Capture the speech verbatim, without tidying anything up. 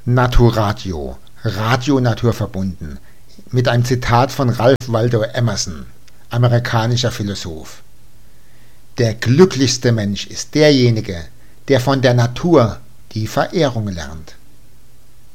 Naturadio, Radio naturverbunden, mit einem Zitat von Ralph Waldo Emerson, amerikanischer Philosoph. Der glücklichste Mensch ist derjenige, der von der Natur die Verehrung lernt.